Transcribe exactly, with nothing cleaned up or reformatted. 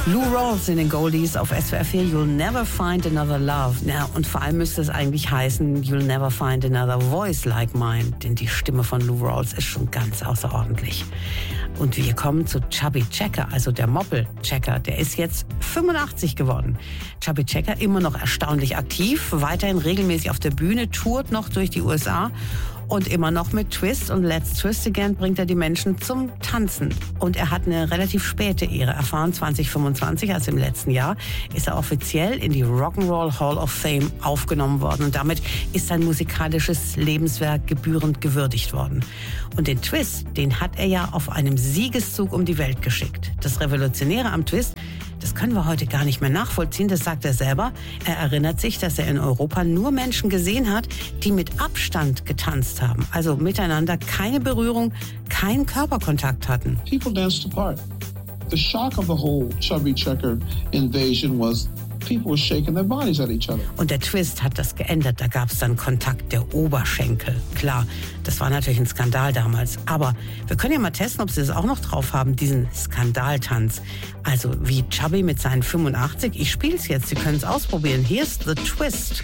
Lou Rawls in den Goldies auf S W R vier, You'll Never Find Another Love. Ja, und vor allem müsste es eigentlich heißen, You'll Never Find Another Voice Like Mine. Denn die Stimme von Lou Rawls ist schon ganz außerordentlich. Und wir kommen zu Chubby Checker, also der Moppel-Checker. Der ist jetzt fünfundachtzig geworden. Chubby Checker immer noch erstaunlich aktiv, weiterhin regelmäßig auf der Bühne, tourt noch durch die U S A. Und immer noch mit Twist und Let's Twist Again bringt er die Menschen zum Tanzen. Und er hat eine relativ späte Ehre erfahren. zwanzig fünfundzwanzig, also im letzten Jahr, ist er offiziell in die Rock'n'Roll Hall of Fame aufgenommen worden. Und damit ist sein musikalisches Lebenswerk gebührend gewürdigt worden. Und den Twist, den hat er ja auf einem Siegeszug um die Welt geschickt. Das Revolutionäre am Twist, das können wir heute gar nicht mehr nachvollziehen, das sagt er selber. Er erinnert sich, dass er in Europa nur Menschen gesehen hat, die mit Abstand getanzt haben. Also miteinander keine Berührung, keinen Körperkontakt hatten. People danced apart. The shock of the whole Chubby Checker invasion was people were shaking their bodies at each other. Und der Twist hat das geändert. Da gab es dann Kontakt der Oberschenkel. Klar, das war natürlich ein Skandal damals. Aber wir können ja mal testen, ob sie das auch noch drauf haben, diesen Skandaltanz. Also wie Chubby mit seinen fünfundachtzig. Ich spiele es jetzt, Sie können es ausprobieren. Hier ist The Twist.